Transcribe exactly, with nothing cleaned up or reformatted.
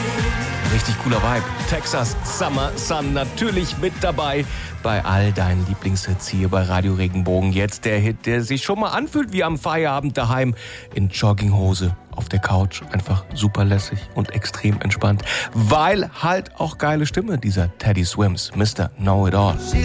Richtig cooler Vibe. Texas Summer Sun natürlich mit dabei bei all deinen Lieblingshits hier bei Radio Regenbogen. Jetzt der Hit, der sich schon mal anfühlt wie am Feierabend daheim in Jogginghose auf der Couch. Einfach super lässig und extrem entspannt, weil halt auch geile Stimme dieser Teddy Swims, Mister Know It All.